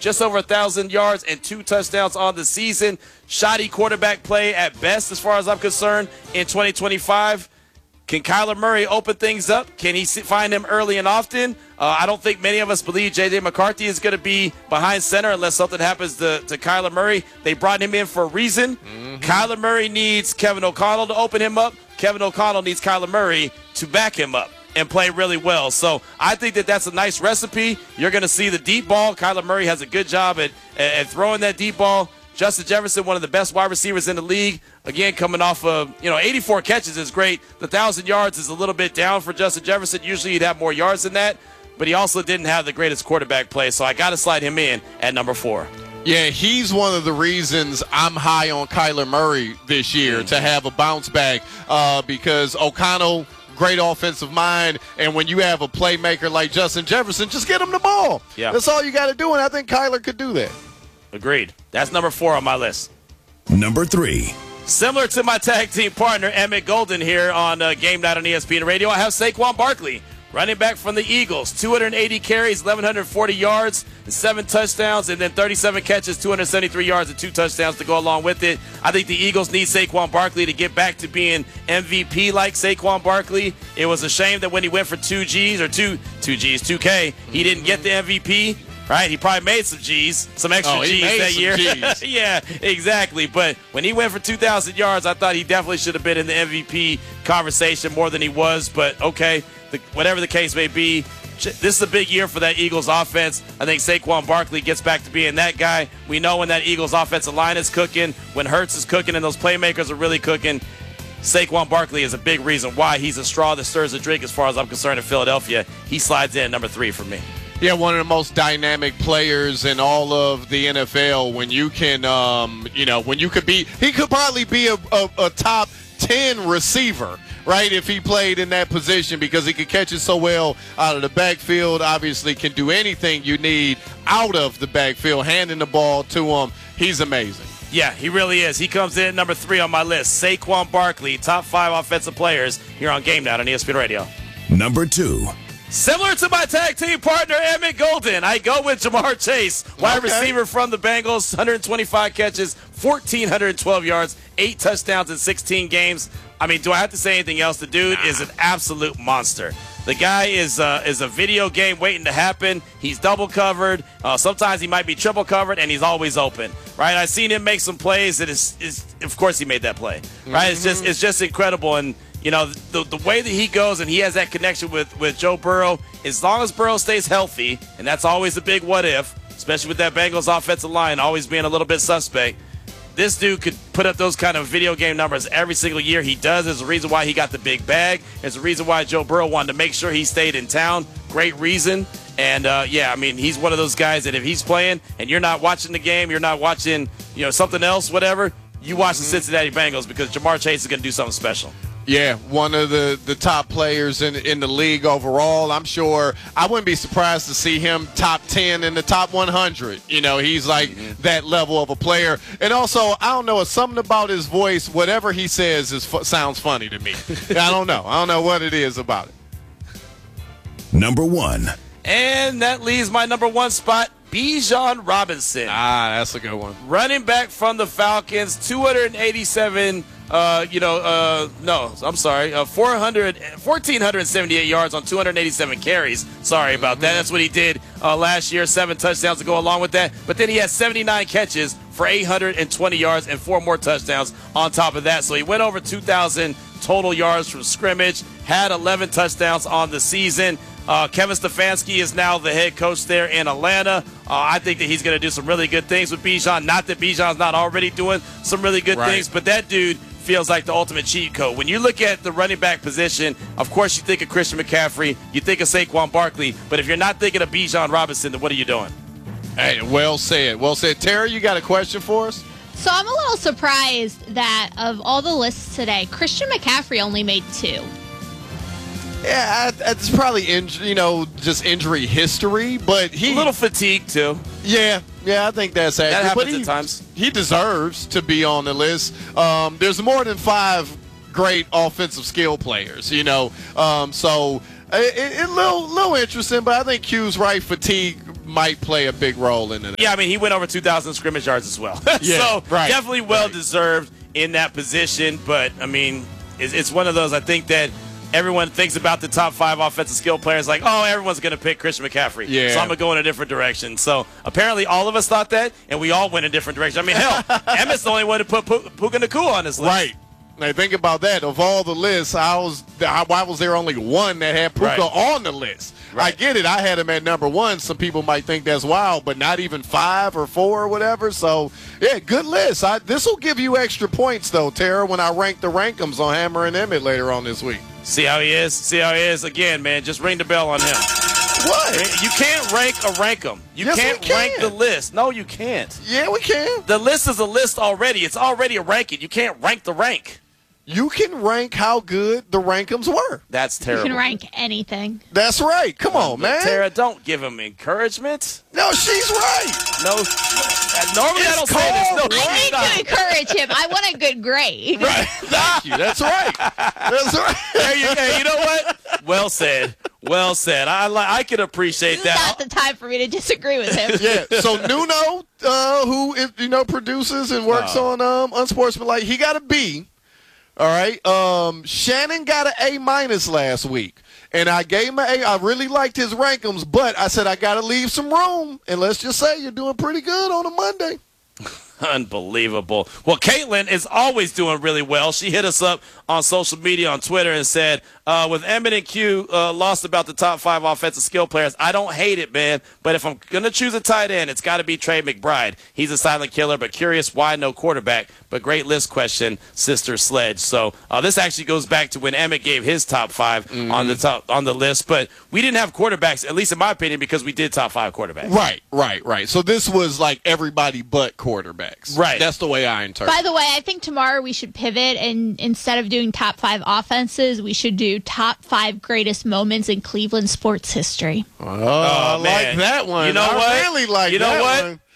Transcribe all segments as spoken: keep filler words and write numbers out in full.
just over one thousand yards and two touchdowns on the season. Shoddy quarterback play at best as far as I'm concerned in twenty twenty-five. Can Kyler Murray open things up? Can he find him early and often? Uh, I don't think many of us believe J J. McCarthy is going to be behind center unless something happens to, to Kyler Murray. They brought him in for a reason. Mm-hmm. Kyler Murray needs Kevin O'Connell to open him up. Kevin O'Connell needs Kyler Murray to back him up and play really well. So I think that that's a nice recipe. You're going to see the deep ball. Kyler Murray has a good job at, at throwing that deep ball. Justin Jefferson, one of the best wide receivers in the league. Again, coming off of, you know, eighty-four catches is great. The one thousand yards is a little bit down for Justin Jefferson. Usually he'd have more yards than that. But he also didn't have the greatest quarterback play. So I got to slide him in at number four. Yeah, he's one of the reasons I'm high on Kyler Murray this year mm-hmm. to have a bounce back uh, because O'Connell, great offensive mind, and when you have a playmaker like Justin Jefferson, just get him the ball. Yeah. That's all you got to do, and I think Kyler could do that. Agreed. That's number four on my list. Number three. Similar to my tag team partner, Emmett Golden, here on uh, Game Night on E S P N Radio, I have Saquon Barkley, running back from the Eagles. two hundred eighty carries, eleven forty yards, and seven touchdowns, and then thirty-seven catches, two hundred seventy-three yards, and two touchdowns to go along with it. I think the Eagles need Saquon Barkley to get back to being M V P-like Saquon Barkley. It was a shame that when he went for two G's, or two, two G's, two K, he didn't get the M V P. Right, he probably made some G's, some extra oh, G's that year. G's. Yeah, exactly. But when he went for two thousand yards, I thought he definitely should have been in the M V P conversation more than he was. But, okay, the, whatever the case may be, this is a big year for that Eagles offense. I think Saquon Barkley gets back to being that guy. We know when that Eagles offensive line is cooking, when Hurts is cooking and those playmakers are really cooking, Saquon Barkley is a big reason why he's a straw that stirs the drink as far as I'm concerned in Philadelphia. He slides in at number three for me. Yeah, one of the most dynamic players in all of the N F L. When you can, um, you know, when you could be, he could probably be a, a, a top ten receiver, right, if he played in that position because he could catch it so well out of the backfield. Obviously can do anything you need out of the backfield, handing the ball to him. He's amazing. Yeah, he really is. He comes in at number three on my list. Saquon Barkley, top five offensive players here on Game Night on E S P N Radio. Number two. Similar to my tag team partner, Emmett Golden, I go with Jamar Chase, wide okay. receiver from the Bengals, one hundred twenty-five catches, one thousand four hundred twelve yards, eight touchdowns in sixteen games. I mean, do I have to say anything else? The dude nah. is an absolute monster. The guy is uh, is a video game waiting to happen. He's double covered. Uh, sometimes he might be triple covered, and he's always open. Right? I've seen him make some plays that is, is of course, he made that play. Right? Mm-hmm. It's just it's just incredible. And you know, the the way that he goes and he has that connection with, with Joe Burrow, as long as Burrow stays healthy, and that's always a big what if, especially with that Bengals offensive line always being a little bit suspect, this dude could put up those kind of video game numbers every single year. He does. There's a reason why he got the big bag. There's a reason why Joe Burrow wanted to make sure he stayed in town. Great reason. And, uh, yeah, I mean, he's one of those guys that if he's playing and you're not watching the game, you're not watching, you know, something else, whatever, you watch the Cincinnati Bengals because Jamar Chase is going to do something special. Yeah, one of the, the top players in in the league overall. I'm sure I wouldn't be surprised to see him top ten in the top one hundred. You know, he's like mm-hmm. that level of a player. And also, I don't know, it's something about his voice. Whatever he says is sounds funny to me. I don't know. I don't know what it is about it. Number one. And that leaves my number one spot, Bijan Robinson. Ah, that's a good one. Running back from the Falcons, two hundred eighty-seven Uh, you know, uh, no, I'm sorry, uh, four hundred, one thousand four hundred seventy-eight yards on two hundred eighty-seven carries. Sorry about that. That's what he did uh, last year, seven touchdowns to go along with that. But then he had seventy-nine catches for eight hundred twenty yards and four more touchdowns on top of that. So he went over two thousand total yards from scrimmage, had eleven touchdowns on the season. Uh, Kevin Stefanski is now the head coach there in Atlanta. Uh, I think that he's going to do some really good things with Bijan. Not that Bijan's not already doing some really good right. things, but that dude feels like the ultimate cheat code. When you look at the running back position, of course you think of Christian McCaffrey, you think of Saquon Barkley, but if you're not thinking of Bijan Robinson, then what are you doing? Hey, well said. Well said. Tara, you got a question for us? So I'm a little surprised that of all the lists today, Christian McCaffrey only made two. Yeah, it's probably in, you know just injury history, but he a little fatigue too. Yeah, yeah, I think that's accurate. That happens but he, at times. He deserves to be on the list. Um, there's more than five great offensive skill players, you know. Um, so it, it, it little little interesting, but I think Q's right. Fatigue might play a big role in it. Yeah, I mean, he went over two thousand scrimmage yards as well. Yeah, so right, definitely well right. deserved in that position. But, I mean, it's, it's one of those, I think that everyone thinks about the top five offensive skill players like, oh, everyone's going to pick Christian McCaffrey. Yeah. So I'm going to go in a different direction. So apparently all of us thought that, and we all went in a different direction. I mean, hell, Emmett's the only one to put P- Puka Nacua on this list. Right. Now, think about that. Of all the lists, I was, why was there only one that had Puka Right. on the list? Right. I get it. I had him at number one. Some people might think that's wild, but not even five or four or whatever. So, yeah, good list. This will give you extra points, though, Tara, when I rank the rankums on Hammer and Emmett later on this week. See how he is? See how he is? Again, man, just ring the bell on him. What? You can't rank a rankum. You Yes, can't we can. rank the list. No, you can't. Yeah, we can. The list is a list already. It's already a ranking. You can't rank the rank. You can rank how good the rankums were. That's You terrible. can rank anything. That's right. Come on, man. Tara, don't give him encouragement. No, she's right. No. Normally I don't say this. No, I need stop. to encourage him. I want a good grade. Right. Thank you. That's right. That's right. There you go. You know what? Well said. Well said. I li- I can appreciate This is that. not the time for me to disagree with him. Yeah. So Nuno, uh, who is, you know produces and works Oh. on um, Unsportsmanlike, he got a B. All right. Um, Shannon got an A minus last week, and I gave him an A. I really liked his rankums, but I said I got to leave some room, and let's just say you're doing pretty good on a Monday. Unbelievable. Well, Caitlin is always doing really well. She hit us up on social media on Twitter and said, uh, with Emmett and Q uh, lost about the top five offensive skill players, I don't hate it, man. But if I'm going to choose a tight end, it's got to be Trey McBride. He's a silent killer, but curious why no quarterback. But great list question, Sister Sledge. So uh, this actually goes back to when Emmett gave his top five mm-hmm. on the top on the list. But we didn't have quarterbacks, at least in my opinion, because we did top five quarterbacks. Right, right, right. So this was like everybody but quarterbacks. Right. That's the way I interpret. By the way, I think tomorrow we should pivot, and instead of doing top five offenses, we should do top five greatest moments in Cleveland sports history. Oh, I man. like that one. You know I what? really like You know that what? one.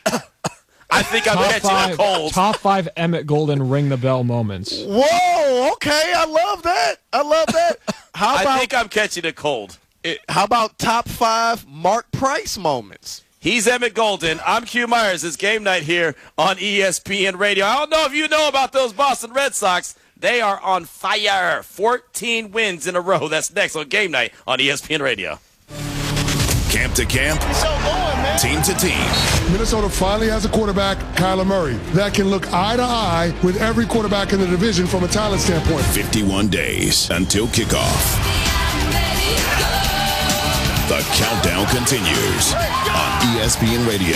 I think I'm Top catching five, a cold. top five Emmett Golden ring the bell moments. Whoa, okay, I love that. I love that. How I about think I'm catching a cold. it, how about top five Mark Price moments? He's Emmett Golden. I'm Q Myers. It's game night here on E S P N Radio. I don't know if you know about those Boston Red Sox. They are on fire. fourteen wins in a row. That's next on game night on E S P N Radio. Camp to camp, team to team. Minnesota finally has a quarterback, Kyler Murray, that can look eye to eye with every quarterback in the division from a talent standpoint. fifty-one days until kickoff. The countdown continues on E S P N Radio.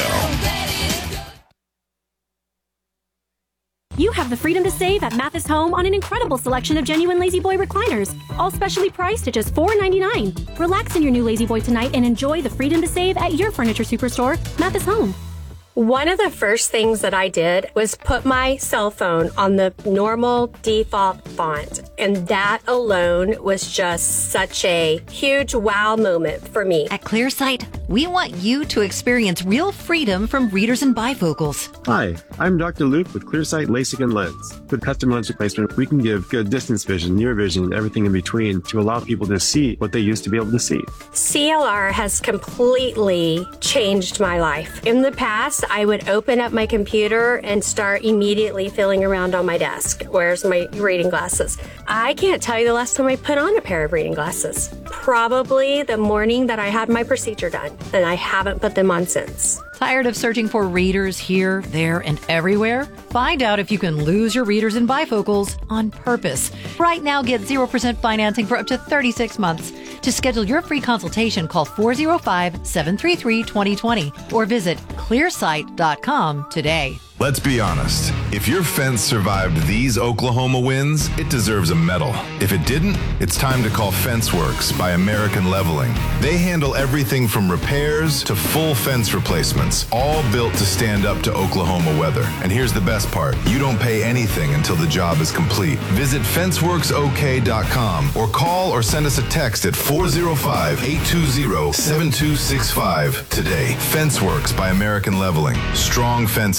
You have the freedom to save at Mathis Home on an incredible selection of genuine Lazy Boy recliners, all specially priced at just four ninety-nine. Relax in your new Lazy Boy tonight and enjoy the freedom to save at your furniture superstore, Mathis Home. One of the first things that I did was put my cell phone on the normal default font, and that alone was just such a huge wow moment for me. At ClearSight, we want you to experience real freedom from readers and bifocals. Hi, I'm Doctor Luke with ClearSight LASIK and Lens. With custom lens replacement, we can give good distance vision, near vision, and everything in between to allow people to see what they used to be able to see. C L R has completely changed my life. In the past, I would open up my computer and start immediately feeling around on my desk. Where's my reading glasses? I can't tell you the last time I put on a pair of reading glasses. Probably the morning that I had my procedure done, and I haven't put them on since. Tired of searching for readers here, there, and everywhere? Find out if you can lose your readers and bifocals on purpose. Right now, get zero percent financing for up to thirty-six months. To schedule your free consultation, call four oh five, seven three three, two oh two oh or visit clearsight dot com today. Let's be honest. If your fence survived these Oklahoma winds, it deserves a medal. If it didn't, it's time to call FenceWorks by American Leveling. They handle everything from repairs to full fence replacements, all built to stand up to Oklahoma weather. And here's the best part. You don't pay anything until the job is complete. Visit fence works O K dot com or call or send us a text at four oh five, eight two zero, seven two six five today. FenceWorks by American Leveling. Strong fences,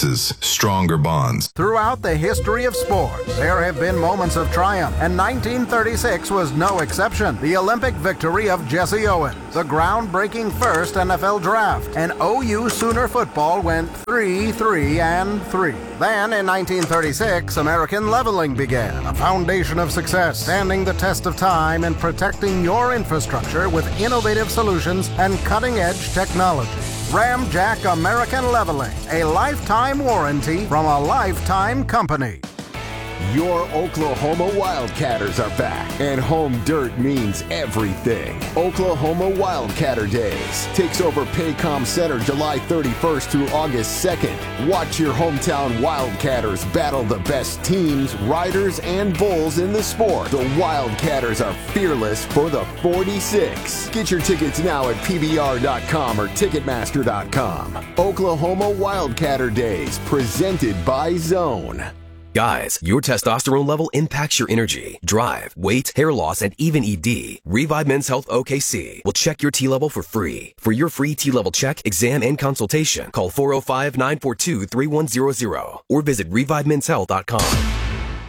stronger bonds. Throughout the history of sports, there have been moments of triumph, and nineteen thirty-six was no exception. The Olympic victory of Jesse Owens, the groundbreaking first N F L draft, and O U Sooner football went three, three, and three. Then, in nineteen thirty-six, American leveling began, a foundation of success, standing the test of time and protecting your infrastructure with innovative solutions and cutting-edge technology. Ramjack American Leveling, a lifetime warranty from a lifetime company. Your Oklahoma Wildcatters are back, and home dirt means everything. Oklahoma Wildcatter Days takes over Paycom Center July thirty-first through August second. Watch your hometown Wildcatters battle the best teams, riders, and bulls in the sport. The Wildcatters are fearless for the forty-six. Get your tickets now at P B R dot com or Ticketmaster dot com. Oklahoma Wildcatter Days, presented by Zone. Guys, your testosterone level impacts your energy, drive, weight, hair loss, and even E D. Revive Men's Health O K C will check your T level for free. For your free T level check, exam, and consultation, call four oh five, nine four two, three one zero zero or visit revive men's health dot com.